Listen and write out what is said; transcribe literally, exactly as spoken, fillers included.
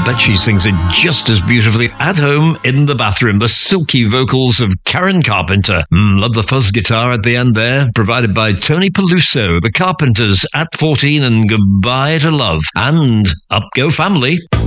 bet she sings it just as beautifully at home in the bathroom. The silky vocals of Karen Carpenter. Mm, love the fuzz guitar at the end there, provided by Tony Peluso. The Carpenters at fourteen and Goodbye to Love. And Up Go Family.